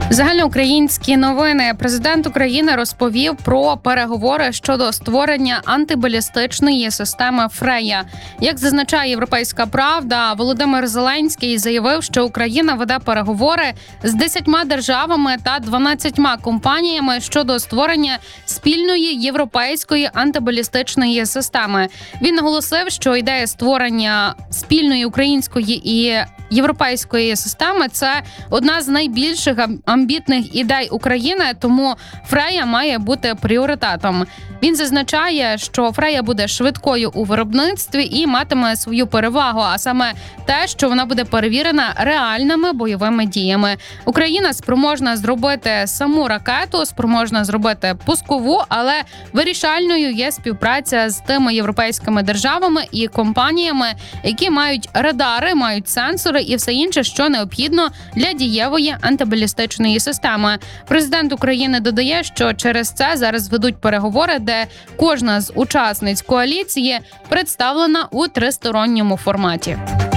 Загальноукраїнські новини. Президент України розповів про переговори щодо створення антибалістичної системи «Фрея». Як зазначає «Європейська правда», Володимир Зеленський заявив, що Україна веде переговори з 10 державами та 12 компаніями щодо створення спільної європейської антибалістичної системи. Він наголосив, що ідея створення спільної української і європейської системи – це одна з найбільших амбітних ідей України, тому «Фрея» має бути пріоритетом. Він зазначає, що «Фрея» буде швидкою у виробництві і матиме свою перевагу, а саме те, що вона буде перевірена реальними бойовими діями. Україна спроможна зробити саму ракету, спроможна зробити пускову, але вирішальною є співпраця з тими європейськими державами і компаніями, які мають радари, мають сенсори і все інше, що необхідно для дієвої антибалістичної системи. Президент України додає, що через це зараз ведуть переговори, де кожна з учасниць коаліції представлена у тристоронньому форматі.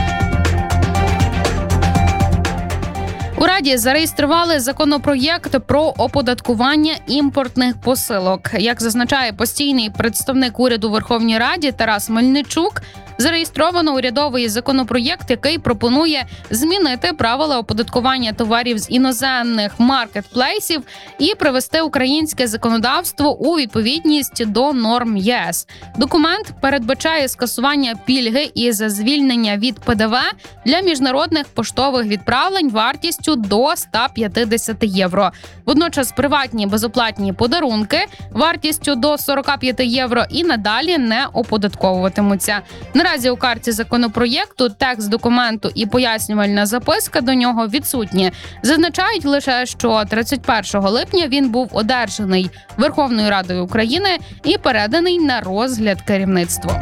У Раді зареєстрували законопроєкт про оподаткування імпортних посилок. Як зазначає постійний представник уряду у Верховній Раді Тарас Мельничук, зареєстровано урядовий законопроєкт, який пропонує змінити правила оподаткування товарів з іноземних маркетплейсів і привести українське законодавство у відповідність до норм ЄС. Документ передбачає скасування пільги із звільнення від ПДВ для міжнародних поштових відправлень вартістю до 150 євро. Водночас приватні безоплатні подарунки вартістю до 45 євро і надалі не оподатковуватимуться. Наразі у карті законопроєкту текст документу і пояснювальна записка до нього відсутні. Зазначають лише, що 31 липня він був одержаний Верховною Радою України і переданий на розгляд керівництву.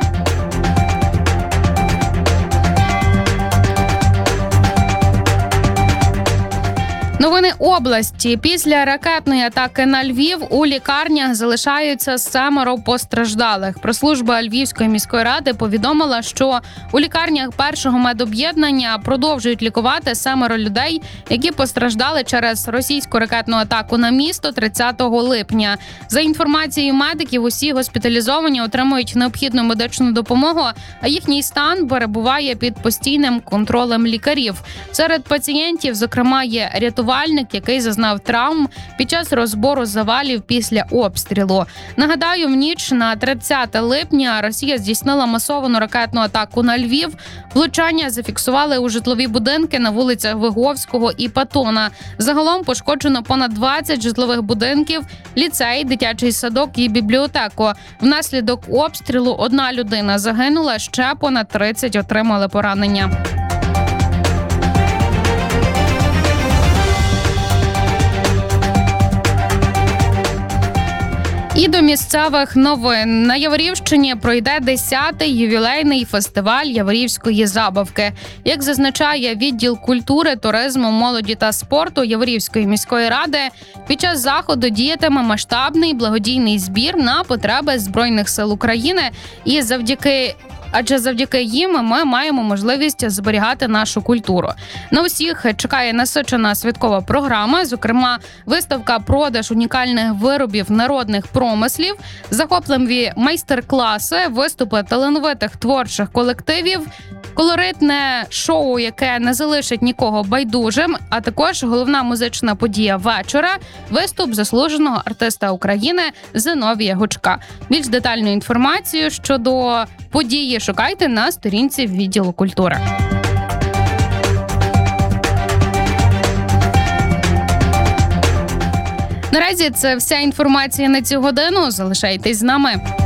Новини області. Після ракетної атаки на Львів у лікарнях залишаються 7 постраждалих. Прес-служба Львівської міської ради повідомила, що у лікарнях першого медоб'єднання продовжують лікувати 7 людей, які постраждали через російську ракетну атаку на місто 30 липня. За інформацією медиків, усі госпіталізовані отримують необхідну медичну допомогу, а їхній стан перебуває під постійним контролем лікарів. Серед пацієнтів, зокрема, є рятувальник, який зазнав травм під час розбору завалів після обстрілу. Нагадаю, в ніч на 30 липня Росія здійснила масовану ракетну атаку на Львів. Влучання зафіксували у житлові будинки на вулицях Виговського і Патона. Загалом пошкоджено понад 20 житлових будинків, ліцей, дитячий садок і бібліотеку. Внаслідок обстрілу 1 людина загинула, ще понад 30 отримали поранення. І до місцевих новин. На Яворівщині пройде 10-й ювілейний фестиваль Яворівської забавки. Як зазначає відділ культури, туризму, молоді та спорту Яворівської міської ради, під час заходу діятиме масштабний благодійний збір на потреби Збройних сил України. І завдяки їм ми маємо можливість зберігати нашу культуру. На усіх чекає насичена святкова програма, зокрема виставка-продаж унікальних виробів народних промислів, захопливі майстер-класи, виступи талановитих творчих колективів, колоритне шоу, яке не залишить нікого байдужим, а також головна музична подія вечора – виступ заслуженого артиста України Зиновія Гучка. Більш детальну інформацію щодо події шукайте на сторінці відділу культури. Наразі це вся інформація на цю годину. Залишайтесь з нами.